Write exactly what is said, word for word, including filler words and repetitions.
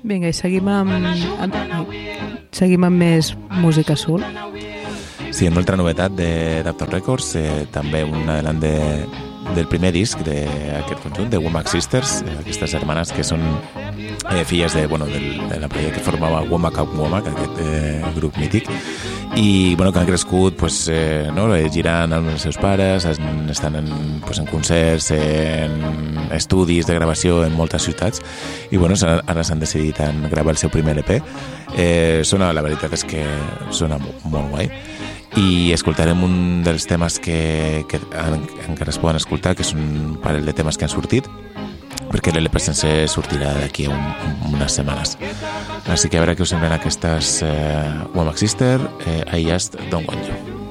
Vinga, i seguim amb, amb, seguim amb més música soul. Sí, una altra novetat de Dapton Records, eh, també un adelant de, del primer disc d'aquest conjunt, de Womack Sisters, eh, aquestes germanes que són eh, filles de, bueno, del, de la parella que formava Womack Up Womack, aquest eh, grup mític, i bueno, que han crescut pues, eh, no, girant amb els seus pares, estan en, pues, en concerts, en estudis de gravació en moltes ciutats, i bueno, ara s'han decidit en gravar el seu primer E P. Eh, sona, la veritat és que sona molt, molt guai, i escoltarem un dels temes que, que encara es poden escoltar, que és un parell de temes que han sortit, perquè l'L P sense sortirà d'aquí a un, unes setmanes. Així que a veure què us semblen aquestes eh, Womack Sister, eh, I Just Don't Want You.